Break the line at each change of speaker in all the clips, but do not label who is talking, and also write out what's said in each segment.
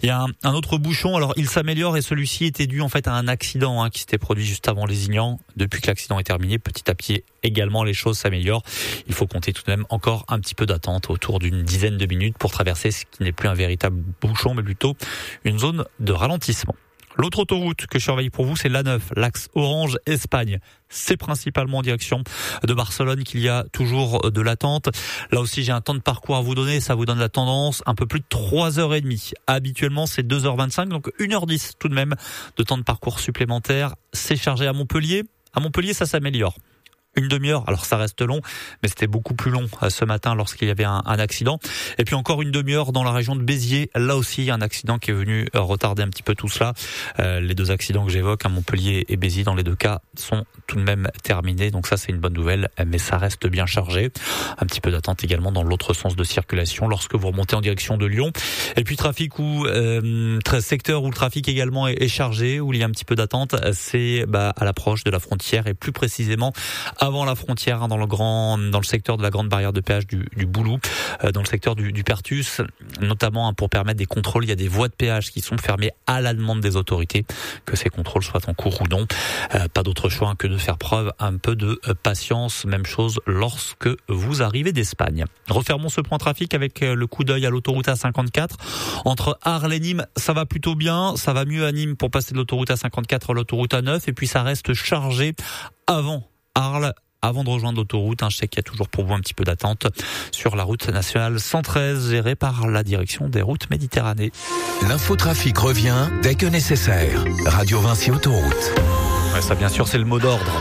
Il y a un autre bouchon, alors il s'améliore et celui-ci était dû en fait à un accident qui s'était produit juste avant Lézignan. Depuis que l'accident est terminé, petit à petit également les choses s'améliorent. Il faut compter tout de même encore un petit peu d'attente, autour d'une dizaine de minutes pour traverser ce qui n'est plus un véritable bouchon mais plutôt une zone de ralentissement. L'autre autoroute que je surveille pour vous, c'est l'A9, l'axe Orange-Espagne. C'est principalement en direction de Barcelone qu'il y a toujours de l'attente. Là aussi, j'ai un temps de parcours à vous donner. Ça vous donne la tendance. Un peu plus de 3h30. Habituellement, c'est 2h25, donc 1h10 tout de même de temps de parcours supplémentaire. C'est chargé à Montpellier. À Montpellier, ça s'améliore. Une demi-heure, alors ça reste long, mais c'était beaucoup plus long ce matin lorsqu'il y avait un accident. Et puis encore une demi-heure dans la région de Béziers. Là aussi, il y a un accident qui est venu retarder un petit peu tout cela. Les deux accidents que j'évoque, Montpellier et Béziers, dans les deux cas, sont tout de même terminés. Donc ça, c'est une bonne nouvelle, mais ça reste bien chargé. Un petit peu d'attente également dans l'autre sens de circulation lorsque vous remontez en direction de Lyon. Et puis trafic secteur où le trafic également est chargé, où il y a un petit peu d'attente, c'est à l'approche de la frontière et plus précisément avant la frontière, dans le secteur de la grande barrière de péage du Boulou, dans le secteur du Pertus, notamment pour permettre des contrôles. Il y a des voies de péage qui sont fermées à la demande des autorités, que ces contrôles soient en cours ou non. Pas d'autre choix que de faire preuve un peu de patience. Même chose lorsque vous arrivez d'Espagne. Refermons ce point trafic avec le coup d'œil à l'autoroute A54. Entre Arles et Nîmes, ça va plutôt bien. Ça va mieux à Nîmes pour passer de l'autoroute A54 à l'autoroute A9. Et puis ça reste chargé avant Arles, avant de rejoindre l'autoroute. Je sais qu'il y a toujours pour vous un petit peu d'attente sur la route nationale 113, gérée par la direction des routes Méditerranée.
L'infotrafic revient dès que nécessaire. Radio Vinci Autoroute.
Ouais, ça, bien sûr, c'est le mot d'ordre.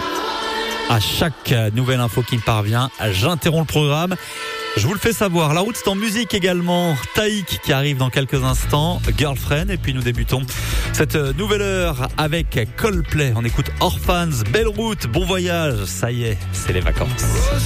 À chaque nouvelle info qui me parvient, j'interromps le programme. Je vous le fais savoir. La route, c'est en musique également. Taïk qui arrive dans quelques instants. Girlfriend. Et puis nous débutons cette nouvelle heure avec Coldplay. On écoute Orphans. Belle route. Bon voyage. Ça y est, c'est les vacances.